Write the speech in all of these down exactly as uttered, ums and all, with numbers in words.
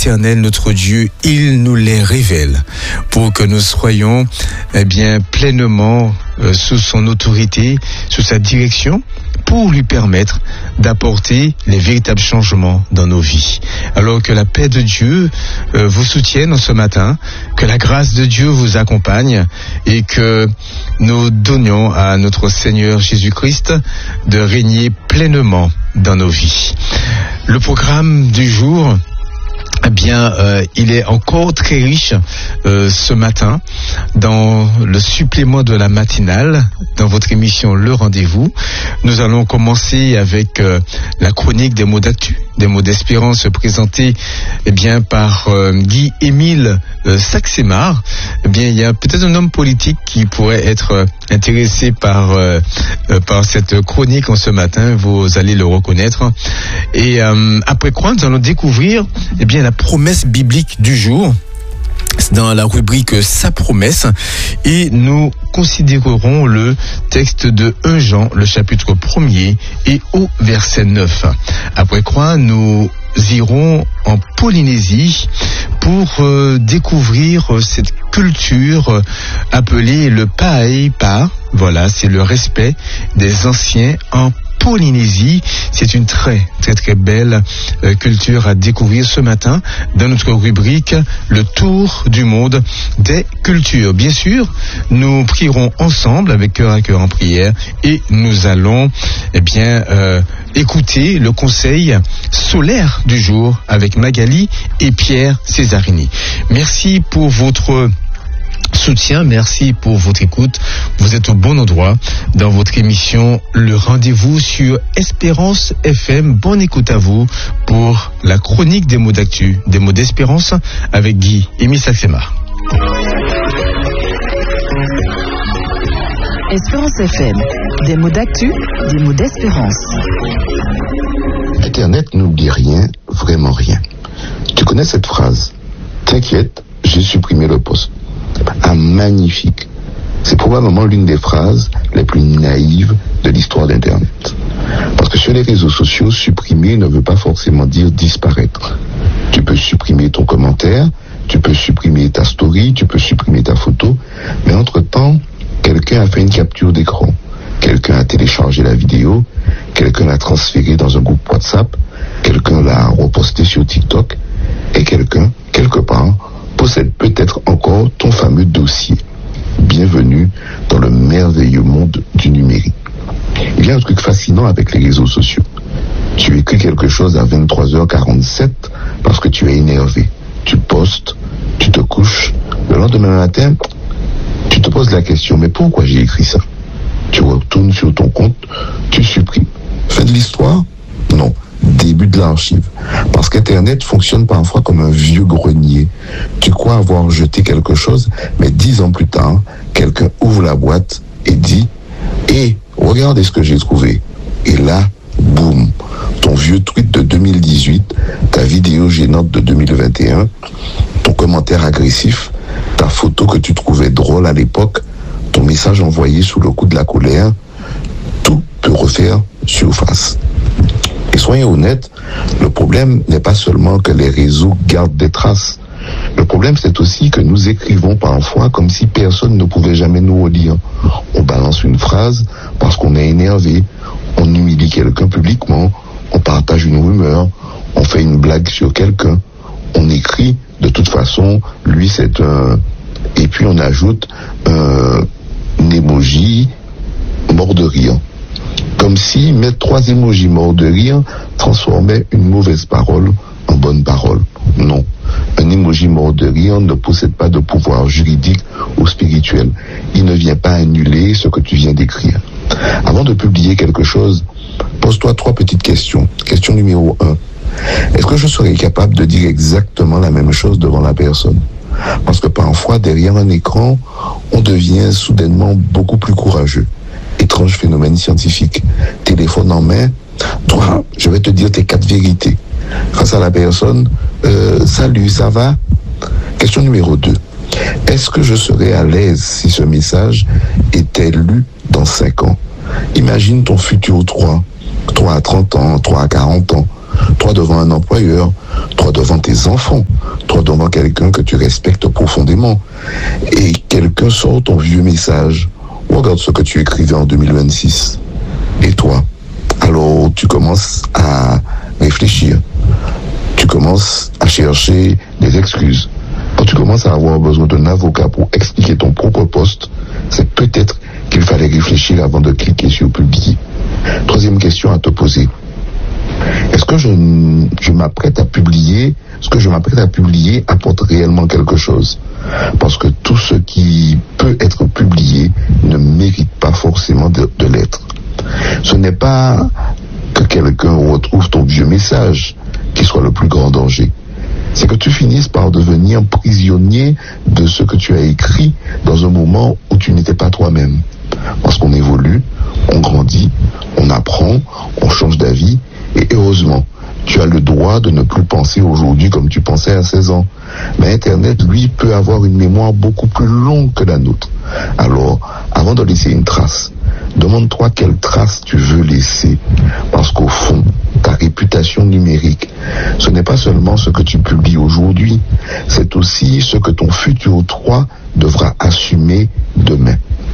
l'Éternel, notre Dieu, il nous les révèle pour que nous soyons eh bien, pleinement euh, sous son autorité, sous sa direction, pour lui permettre d'apporter les véritables changements dans nos vies. Alors que la paix de Dieu euh, vous soutienne ce matin, que la grâce de Dieu vous accompagne et que nous donnions à notre Seigneur Jésus-Christ de régner pleinement dans nos vies. Le programme du jour, eh bien, euh, il est encore très riche euh, ce matin dans le supplément de la matinale, dans votre émission Le Rendez-vous. Nous allons commencer avec euh, la chronique des mots d'actu, des mots d'espérance présentés eh bien, par euh, Guy-Émile euh, Saxemar. Eh bien, il y a peut-être un homme politique qui pourrait être euh, intéressé par, euh, euh, par cette chronique en ce matin, vous allez le reconnaître. Et euh, après quoi, nous allons découvrir eh bien, la promesse biblique du jour dans la rubrique Sa promesse, et nous considérerons le texte de premier Jean, le chapitre premier et au verset neuf. Après quoi, nous irons en Polynésie pour euh, découvrir euh, cette culture euh, appelée le Paepa. Voilà, c'est le respect des anciens en Polynésie. C'est une très très très belle euh, culture à découvrir ce matin dans notre rubrique Le Tour du monde des cultures. Bien sûr, nous prierons ensemble avec cœur à cœur en prière et nous allons eh bien euh, écouter le conseil solaire du jour avec Magali et Pierre Césarini. Merci pour votre soutien, merci pour votre écoute. Vous êtes au bon endroit dans votre émission Le Rendez-vous sur Espérance F M. Bonne écoute à vous pour la chronique des mots d'actu, des mots d'espérance avec Guy-Émile Saxemar. Espérance F M, des mots d'actu, des mots d'espérance. Internet n'oublie rien, vraiment rien. Tu connais cette phrase? T'inquiète, j'ai supprimé le post. Ah, magnifique. C'est probablement l'une des phrases les plus naïves de l'histoire d'Internet. Parce que sur les réseaux sociaux, supprimer ne veut pas forcément dire disparaître. Tu peux supprimer ton commentaire, tu peux supprimer ta story, tu peux supprimer ta photo, mais entre-temps, quelqu'un a fait une capture d'écran, quelqu'un a téléchargé la vidéo, quelqu'un l'a transférée dans un groupe WhatsApp, quelqu'un l'a reposté sur TikTok, et quelqu'un, quelque part, possède peut-être encore ton fameux dossier. Bienvenue dans le merveilleux monde du numérique. Il y a un truc fascinant avec les réseaux sociaux. Tu écris quelque chose à vingt-trois heures quarante-sept parce que tu es énervé. Tu postes, tu te couches. Le lendemain matin, tu te poses la question, mais pourquoi j'ai écrit ça? Tu retournes sur ton compte, tu supprimes. Fin de l'histoire? Non. Début de l'archive. Parce qu'Internet fonctionne parfois comme un vieux grenier. Tu crois avoir jeté quelque chose, mais dix ans plus tard, quelqu'un ouvre la boîte et dit « Hé, regardez ce que j'ai trouvé. » Et là, boum, ton vieux tweet de deux mille dix-huit, ta vidéo gênante de deux mille vingt et un, ton commentaire agressif, ta photo que tu trouvais drôle à l'époque, ton message envoyé sous le coup de la colère, tout peut refaire surface. Et soyons honnêtes, le problème n'est pas seulement que les réseaux gardent des traces. Le problème, c'est aussi que nous écrivons parfois comme si personne ne pouvait jamais nous relire. On balance une phrase parce qu'on est énervé, on humilie quelqu'un publiquement, on partage une rumeur, on fait une blague sur quelqu'un, on écrit, de toute façon, lui c'est un... Et puis on ajoute un, un emoji mort de rire. Comme si mettre trois émojis morts de rire transformait une mauvaise parole en bonne parole. Non. Un émoji mort de rire ne possède pas de pouvoir juridique ou spirituel. Il ne vient pas annuler ce que tu viens d'écrire. Avant de publier quelque chose, pose-toi trois petites questions. Question numéro un. Est-ce que je serais capable de dire exactement la même chose devant la personne? Parce que parfois, derrière un écran, on devient soudainement beaucoup plus courageux. Étrange phénomène scientifique. Téléphone en main, toi, je vais te dire tes quatre vérités. Face à la personne, euh, salut, ça va? Question numéro deux. Est-ce que je serais à l'aise si ce message était lu dans cinq ans? Imagine ton futur toi, toi à trente ans, toi à quarante ans, toi devant un employeur, toi devant tes enfants, toi devant quelqu'un que tu respectes profondément. Et quelqu'un sort ton vieux message. Regarde ce que tu écrivais en deux mille vingt-six. Et toi? Alors tu commences à réfléchir. Tu commences à chercher des excuses. Quand tu commences à avoir besoin d'un avocat pour expliquer ton propre poste, c'est peut-être qu'il fallait réfléchir avant de cliquer sur publier. Troisième question à te poser. Est-ce que je, je m'apprête à publier, ce que je m'apprête à publier apporte réellement quelque chose? Parce que tout ce qui peut être publié ne mérite pas forcément de, de l'être. Ce n'est pas que quelqu'un retrouve ton vieux message qui soit le plus grand danger. C'est que tu finisses par devenir prisonnier de ce que tu as écrit dans un moment où tu n'étais pas toi-même. Parce qu'on évolue, on grandit, on apprend, on change d'avis, et heureusement, tu as le droit de ne plus penser aujourd'hui comme tu pensais à seize ans. Mais Internet, lui, peut avoir une mémoire beaucoup plus longue que la nôtre. Alors, avant de laisser une trace, demande-toi quelle trace tu veux laisser. Parce qu'au fond, ta réputation numérique, ce n'est pas seulement ce que tu publies aujourd'hui, c'est aussi ce que ton futur toi devra assumer demain.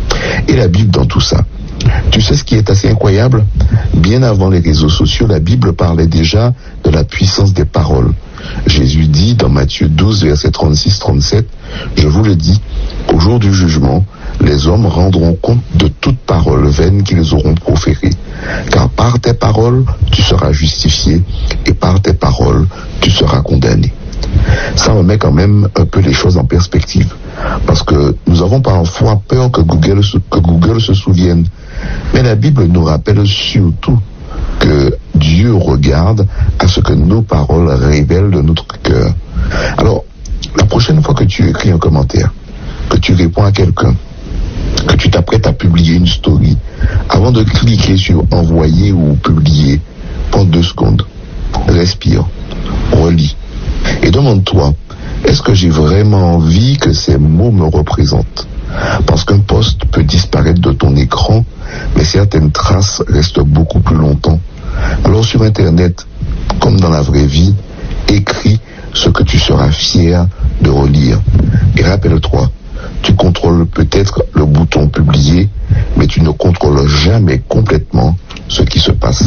Et la Bible dans tout ça. Tu sais ce qui est assez incroyable? Bien avant les réseaux sociaux, la Bible parlait déjà de la puissance des paroles. Jésus dit dans Matthieu douze, verset trente-six trente-sept, « Je vous le dis, au jour du jugement, les hommes rendront compte de toute parole vaine qu'ils auront proférée. Car par tes paroles, tu seras justifié, et par tes paroles, tu seras condamné. » Ça remet quand même un peu les choses en perspective. Parce que nous avons parfois peur que Google, que Google se souvienne. Mais la Bible nous rappelle surtout que Dieu regarde à ce que nos paroles révèlent de notre cœur. Alors, la prochaine fois que tu écris un commentaire, que tu réponds à quelqu'un, que tu t'apprêtes à publier une story, avant de cliquer sur envoyer ou publier, prends deux secondes, respire, relis, et demande-toi, est-ce que j'ai vraiment envie que ces mots me représentent? Parce qu'un post peut disparaître de ton écran, mais certaines traces restent beaucoup plus longtemps. Alors sur Internet, comme dans la vraie vie, écris ce que tu seras fier de relire. Et rappelle-toi, tu contrôles peut-être le bouton publier, mais tu ne contrôles jamais complètement ce qui se passe.